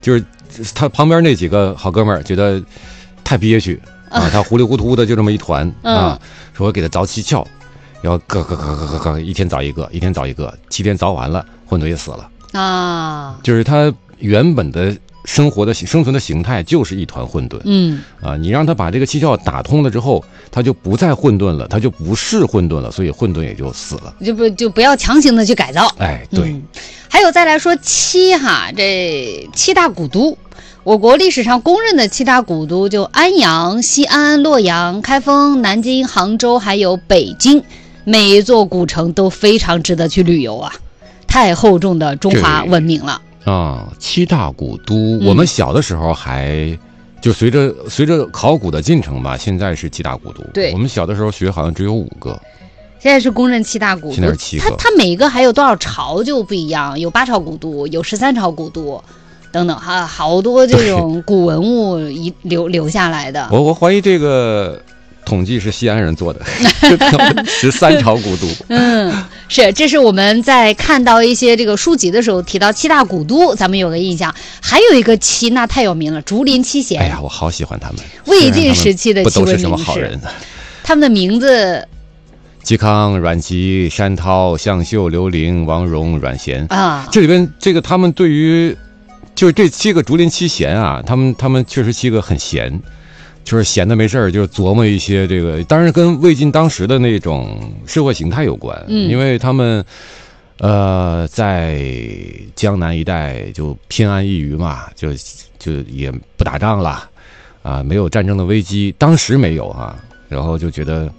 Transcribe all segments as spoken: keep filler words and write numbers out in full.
就是他旁边那几个好哥们儿觉得太憋屈啊，他糊里糊涂的就这么一团啊，说我给他凿七窍，然后咯咯咯咯咯咯，一天凿一个，一天凿一个，七天凿完了，混沌也死了啊，就是他原本的生活的生存的形态就是一团混沌，嗯啊，你让他把这个七窍打通了之后，他就不再混沌了，他就不是混沌了，所以混沌也就死了， 就不就不要强行的去改造。 哎，对。嗯， 还有再来说七哈，这七大古都，我国历史上公认的七大古都就安阳、西安、洛阳、开封、南京、杭州，还有北京，每一座古城都非常值得去旅游啊，太厚重的中华文明了。 啊，七大古都，嗯，我们小的时候还就随着随着考古的进程吧，现在是七大古都。对，我们小的时候学好像只有五个， 现在是公认七大古都。 现在是七个， 它它每一个还有多少朝就不一样，有八朝古都，有十三朝古都，等等哈，好多这种古文物遗留留下来的。 我我怀疑这个统计是西安人做的，十三朝古都。 嗯，是，这是我们在看到一些这个书籍的时候提到七大古都，咱们有个印象。还有一个七，那太有名了，竹林七贤。 哎呀，我好喜欢他们。 魏晋时期的七位名士，不都是什么好人呢？ 他们的名字： 嵇康、阮籍、山涛、向秀、刘伶、王戎、阮咸啊。这里边这个他们对于就是这七个竹林七贤啊，他们他们确实七个很闲。就是闲的没事儿，就琢磨一些这个，当然跟魏晋当时的那种社会形态有关，嗯，因为他们，呃，在江南一带就偏安一隅嘛，就就也不打仗了，啊，没有战争的危机，当时没有啊，然后就觉得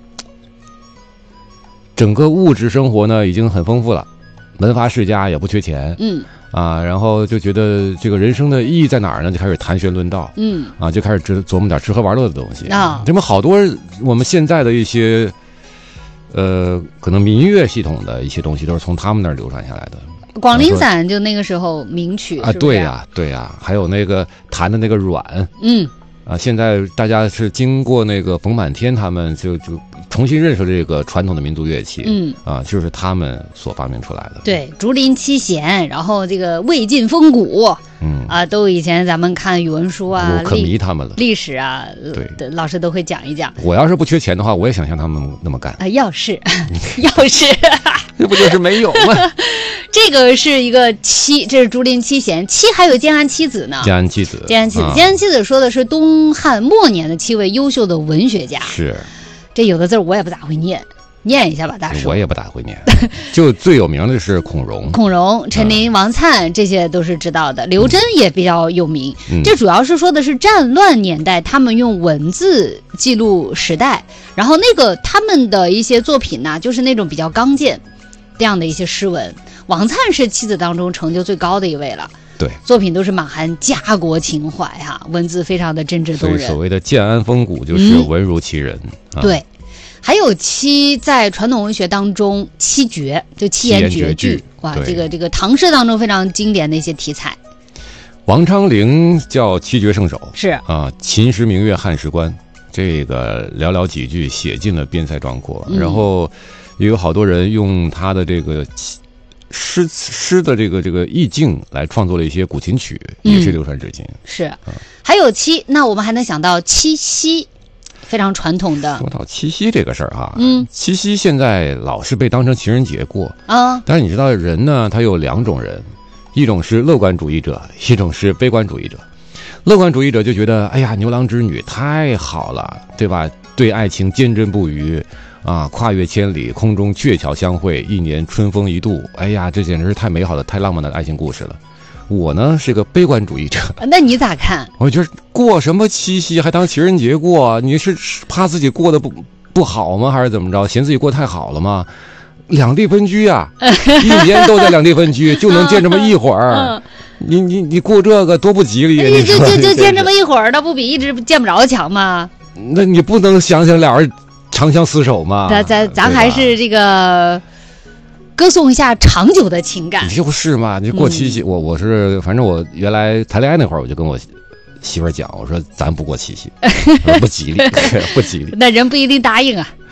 整个物质生活呢已经很丰富了，门阀世家也不缺钱，嗯。啊，然后就觉得这个人生的意义在哪儿呢？就开始谈玄论道，嗯，啊，就开始琢琢磨点吃喝玩乐的东西啊。这么好多我们现在的一些，呃，可能民乐系统的一些东西，都是从他们那儿流传下来的。 广陵散就那个时候名曲啊，对呀，对呀，还有那个弹的那个阮，嗯，啊，现在大家是经过那个冯满天他们就就。重新认识这个传统的民族乐器，嗯啊，就是他们所发明出来的。 对，竹林七贤，然后这个魏晋风骨，嗯啊，都以前咱们看语文书啊， 我可迷他们了。 历史啊，对，老师都会讲一讲。 我要是不缺钱的话，我也想像他们那么干啊。要是，要是， 这不就是没有吗？ 这个是一个七，这是竹林七贤，七还有建安七子呢。 建安七子， 建安七子，建安七子说的是东汉末年的七位优秀的文学家。 是。 这有的字我也不咋会念，念一下吧，大叔。 我也不咋会念，就最有名的是孔融、 孔融、陈琳、王粲，这些都是知道的。刘桢也比较有名，嗯、这主要是说的是战乱年代，他们用文字记录时代，然后那个他们的一些作品呢，就是那种比较刚健这样的一些诗文。王粲是七子当中成就最高的一位了。 对， 作品都是满含家国情怀哈、啊，文字非常的真挚动人。 所以所谓的建安风骨就是文如其人、嗯啊。对，还有七在传统文学当中七绝，就七言绝句，哇，这个这个唐诗当中非常经典的一些题材。 王昌龄叫七绝圣手，是啊，秦时明月汉时关，这个寥寥几句写尽了边塞壮阔、嗯，然后也有好多人用他的这个。诗诗的这个这个意境来创作了一些古琴曲，也是流传至今。 嗯、是、啊，还有七，那我们还能想到七夕，非常传统的。 说到七夕这个事儿哈，嗯，七夕现在老是被当成情人节过啊。但是你知道人呢，他有两种人，一种是乐观主义者，一种是悲观主义者。乐观主义者就觉得，哎呀，牛郎织女太好了，对吧？对爱情坚贞不渝。啊，跨越千里，空中鹊桥相会，一年春风一度。哎呀，这简直是太美好的、太浪漫的爱情故事了。我呢是个悲观主义者， 那你咋看？ 我觉得过什么七夕还当情人节过？你是怕自己过得不不好吗？还是怎么着？嫌自己过太好了吗？两地分居啊，一年都在两地分居，就能见这么一会儿。嗯、你你你过这个多不吉利！ 你就就就见这么一会儿，那不比一直见不着强吗？ 那你不能想想俩人。长相厮守嘛， 咱咱咱还是这个歌颂一下长久的情感。 就是嘛，你过七夕，嗯、我我是反正我原来谈恋爱那会儿，我就跟我媳妇儿讲，我说咱不过七夕，不吉利，不吉利。 那人不一定答应啊。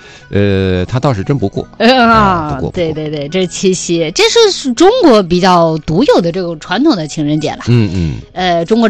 呃，他倒是真不过啊，不过对对对，这是七夕，这是中国比较独有的这个传统的情人节了。 嗯嗯， 呃，中国。